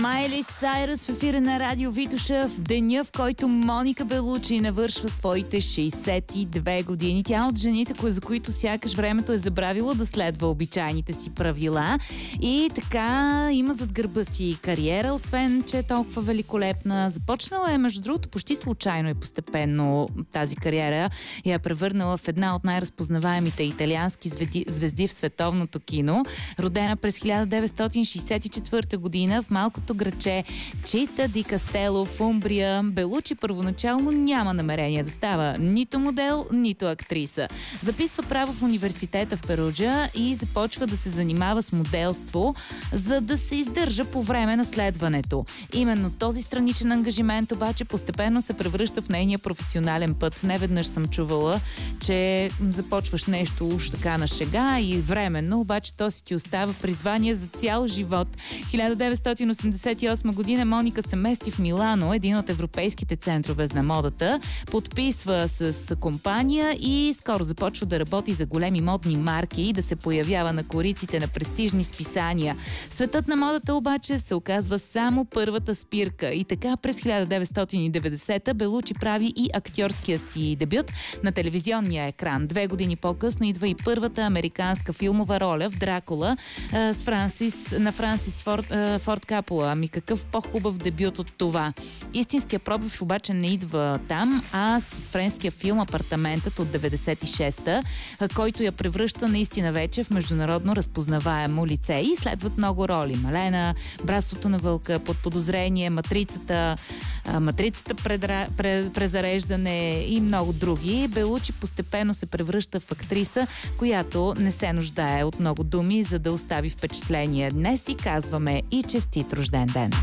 Майли Сайръс в ефира на Радио Витоша в деня, в който Моника Белучи навършва своите 62 години. Тя от жените, за които сякаш времето е забравила да следва обичайните си правила и така има зад гърба си кариера, освен че е толкова великолепна. Започнала е, между другото, почти случайно и постепенно тази кариера я е превърнала в една от най-разпознаваемите италиански звезди в световното кино. Родена през 1964 година в малкото градче Чита ди Кастело в Умбрия, Белучи първоначално няма намерение да става нито модел, нито актриса. Записва право в университета в Перуджа и започва да се занимава с моделство, за да се издържа по време на следването. Именно този страничен ангажимент обаче постепенно се превръща в нейния професионален път. Неведнъж съм чувала, че започваш нещо уж така на шега и временно, обаче то си ти остава призвание за цял живот. 1988 година Моника се мести в Милано, един от европейските центрове на модата, подписва с компания и скоро започва да работи за големи модни марки и да се появява на кориците на престижни списания. Светът на модата обаче се оказва само първата спирка и така през 1990 Белучи прави и актьорския си дебют на телевизионния екран. 2 години по-късно идва и първата американска филмова роля в Дракула на Франсис Форд Капола. Ами какъв по-хубав дебют от това? Истинският пробив обаче не идва там, а с френския филм Апартаментът от 96-та, който я превръща наистина вече в международно разпознаваемо лице. И следват много роли. Малена, Братството на вълка, Под подозрение, Матрицата, Презареждане и много други. Белучи постепенно се превръща в актриса, която не се нуждае от много думи, за да остави впечатление. Днес си казваме и честит рожден ден!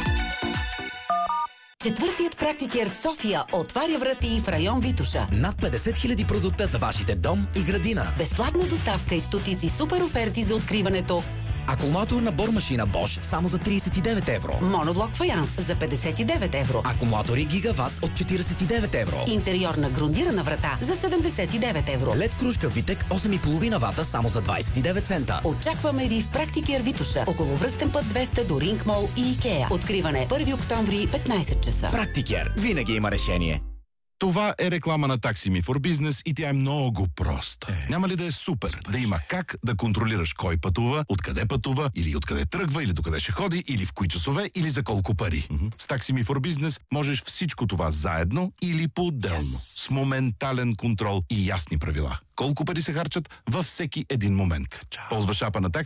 Четвъртият практикер в София отваря врати в район Витоша. Над 50 000 продукта за вашите дом и градина. Безплатна доставка и стотици супер оферти за откриването. Акумулаторна бормашина Bosch само за 39 евро. Моноблок фаянс за 59 евро. Акумулатори Гигават от 49 евро. Интериорна грундирана врата за 79 евро. LED кружка Витек 8,5 вата само за 29 цента. Очакваме ви в Практикер Витоша, около Връстен път 200 до Ринг Мол и Икеа. Откриване 1 октомври 15 часа. Практикер винаги има решение. Това е реклама на Taxi Me for Business и тя е много проста. Няма ли да е супер да има как да контролираш кой пътува, откъде пътува, или откъде тръгва, или докъде ще ходи, или в кои часове, или за колко пари. С Taxi Me for Business можеш всичко това заедно или по-отделно. С моментален контрол и ясни правила. Колко пари се харчат във всеки един момент. Ползваш апа на Taxi